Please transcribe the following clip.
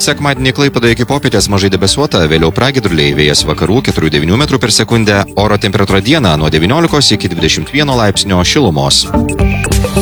Sekmadienį Klaipėdoje iki popietės mažai debesuota, vėliau pragiedruliai, vėjas vakarų 4–9 metrų per sekundę, oro temperatūra dieną nuo 19 iki 21 laipsnio šilumos.